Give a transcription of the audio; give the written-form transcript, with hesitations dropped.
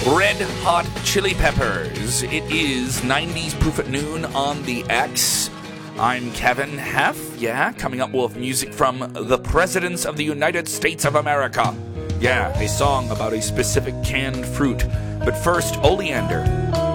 Red Hot Chili Peppers. It is 90s Proof at Noon on the X. I'm Kevin Heff. Yeah, coming up with music from the Presidents of the United States of America. Yeah, a song about a specific canned fruit. But first, Oleander.